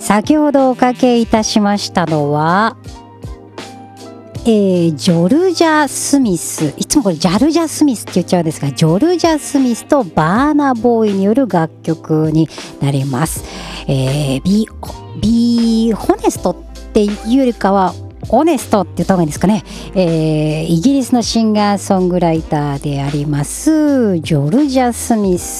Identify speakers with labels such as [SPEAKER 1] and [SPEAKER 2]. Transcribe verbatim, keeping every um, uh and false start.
[SPEAKER 1] 先ほどおかけいたしましたのは、えー、ジョルジャ・スミス、いつもこれジャルジャ・スミスって言っちゃうんですが、ジョルジャ・スミスとバーナボーイによる楽曲になります。えー、ビー、ビーホネストっていうよりかはオネストって言った方がいいんですかね。えー、イギリスのシンガーソングライターでありますジョルジャ・スミス